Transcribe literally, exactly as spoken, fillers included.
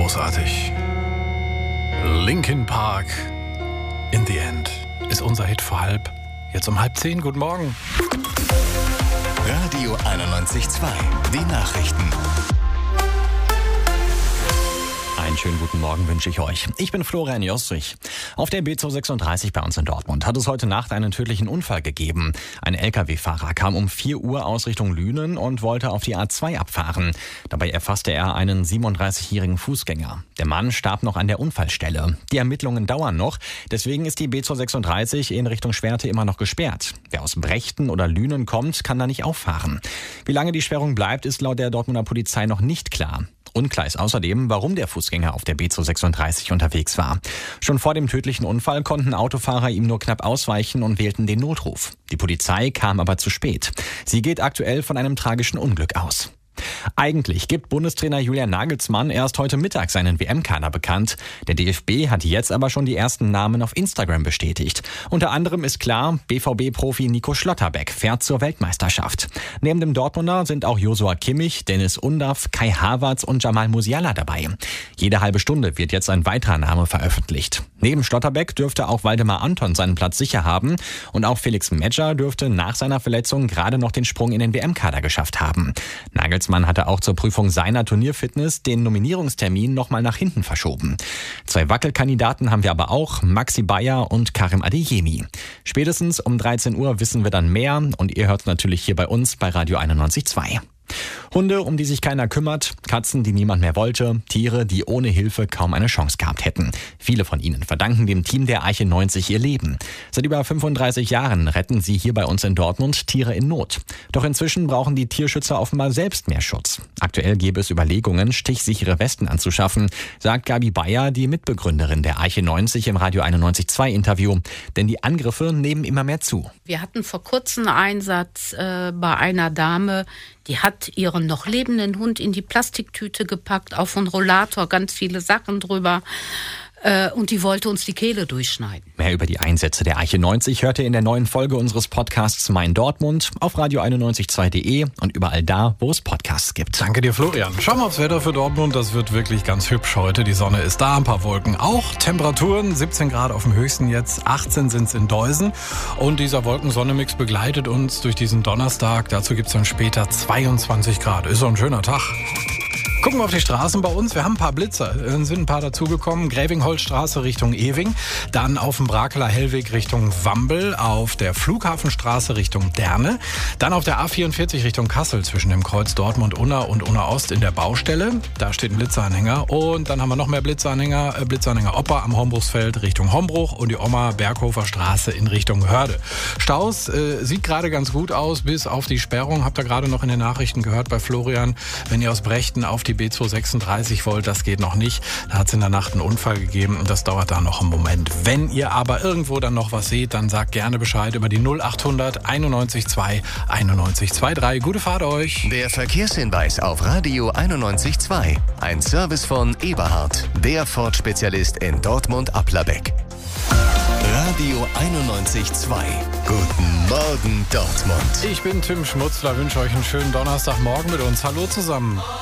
großartig. Linkin Park, In the End, ist unser Hit vor halb. Jetzt um halb zehn, guten Morgen. Radio einundneunzig Komma zwei, die Nachrichten. Einen schönen guten Morgen wünsche ich euch. Ich bin Florian Jostrich. Auf der B zweihundertsechsunddreißig bei uns in Dortmund hat es heute Nacht einen tödlichen Unfall gegeben. Ein L K W-Fahrer kam um vier Uhr aus Richtung Lünen und wollte auf die A zwei abfahren. Dabei erfasste er einen siebenunddreißigjährigen Fußgänger. Der Mann starb noch an der Unfallstelle. Die Ermittlungen dauern noch. Deswegen ist die B zweihundertsechsunddreißig in Richtung Schwerte immer noch gesperrt. Wer aus Brechten oder Lünen kommt, kann da nicht auffahren. Wie lange die Sperrung bleibt, ist laut der Dortmunder Polizei noch nicht klar. Unklar ist außerdem, warum der Fußgänger auf der B zweihundertsechsunddreißig unterwegs war. Schon vor dem tödlichen Unfall konnten Autofahrer ihm nur knapp ausweichen und wählten den Notruf. Die Polizei kam aber zu spät. Sie geht aktuell von einem tragischen Unglück aus. Eigentlich gibt Bundestrainer Julian Nagelsmann erst heute Mittag seinen W M-Kader bekannt. Der D F B hat jetzt aber schon die ersten Namen auf Instagram bestätigt. Unter anderem ist klar, B V B-Profi Nico Schlotterbeck fährt zur Weltmeisterschaft. Neben dem Dortmunder sind auch Joshua Kimmich, Dennis Undaff, Kai Havertz und Jamal Musiala dabei. Jede halbe Stunde wird jetzt ein weiterer Name veröffentlicht. Neben Schlotterbeck dürfte auch Waldemar Anton seinen Platz sicher haben. Und auch Felix Metscher dürfte nach seiner Verletzung gerade noch den Sprung in den W M-Kader geschafft haben. Nagelsmann hatte auch zur Prüfung seiner Turnierfitness den Nominierungstermin nochmal nach hinten verschoben. Zwei Wackelkandidaten haben wir aber auch, Maxi Bayer und Karim Adeyemi. Spätestens um dreizehn Uhr wissen wir dann mehr und ihr hört natürlich hier bei uns bei Radio einundneunzig Komma zwei. Hunde, um die sich keiner kümmert, Katzen, die niemand mehr wollte, Tiere, die ohne Hilfe kaum eine Chance gehabt hätten. Viele von ihnen verdanken dem Team der Arche neunzig ihr Leben. Seit über fünfunddreißig Jahren retten sie hier bei uns in Dortmund Tiere in Not. Doch inzwischen brauchen die Tierschützer offenbar selbst mehr Schutz. Aktuell gäbe es Überlegungen, stichsichere Westen anzuschaffen, sagt Gabi Bayer, die Mitbegründerin der Arche neunzig im Radio einundneunzig Komma zwei Interview. Denn die Angriffe nehmen immer mehr zu. Wir hatten vor kurzem einen Einsatz äh, bei einer Dame, die hat ihren noch lebenden Hund in die Plastiktüte gepackt, auf einen Rollator, ganz viele Sachen drüber. Äh, und die wollte uns die Kehle durchschneiden. Mehr über die Einsätze der Arche neunzig hört ihr in der neuen Folge unseres Podcasts Mein Dortmund auf radio einundneunzig Komma zwei Punkt de und überall da, wo es Podcasts gibt. Danke dir, Florian. Schauen wir aufs Wetter für Dortmund. Das wird wirklich ganz hübsch heute. Die Sonne ist da, ein paar Wolken auch. Temperaturen siebzehn Grad auf dem höchsten jetzt, achtzehn sind es in Deusen. Und dieser Wolken-Sonne-Mix begleitet uns durch diesen Donnerstag. Dazu gibt es dann später zweiundzwanzig Grad. Ist so ein schöner Tag. Gucken wir auf die Straßen bei uns. Wir haben ein paar Blitzer. Es sind ein paar dazugekommen. Grävingholzstraße Richtung Ewing. Dann auf dem Brakeler Hellweg Richtung Wambel. Auf der Flughafenstraße Richtung Derne. Dann auf der A vierundvierzig Richtung Kassel zwischen dem Kreuz Dortmund-Unna und Unna-Ost in der Baustelle. Da steht ein Blitzeranhänger. Und dann haben wir noch mehr Blitzeranhänger. Äh, Blitzeranhänger Oper am Hombruchsfeld Richtung Hombruch und die Oma-Berghofer Straße in Richtung Hörde. Staus äh, sieht gerade ganz gut aus, bis auf die Sperrung. Habt ihr gerade noch in den Nachrichten gehört bei Florian. Wenn ihr aus Brechten auf die B zweihundertsechsunddreißig wollt, das geht noch nicht. Da hat es in der Nacht einen Unfall gegeben und das dauert da noch einen Moment. Wenn ihr aber irgendwo dann noch was seht, dann sagt gerne Bescheid über die null achthundert einundneunzig Komma zwei einundneunzig Komma drei. Gute Fahrt euch. Der Verkehrshinweis auf Radio einundneunzig Komma zwei. Ein Service von Eberhard, der Ford-Spezialist in Dortmund-Applerbeck. Radio einundneunzig Komma zwei. Guten Morgen, Dortmund. Ich bin Tim Schmutzler, wünsche euch einen schönen Donnerstagmorgen mit uns. Hallo zusammen.